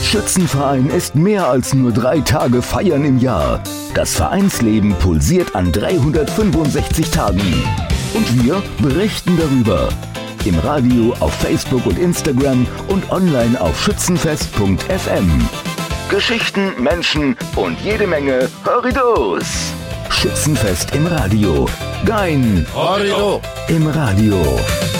Schützenverein ist mehr als nur 3 Tage feiern im Jahr. Das Vereinsleben pulsiert an 365 Tagen. Und wir berichten darüber. Im Radio, auf Facebook und Instagram und online auf schützenfest.fm. Geschichten, Menschen und jede Menge Horridos. Schützenfest im Radio. Gein. Horrido. Im Radio.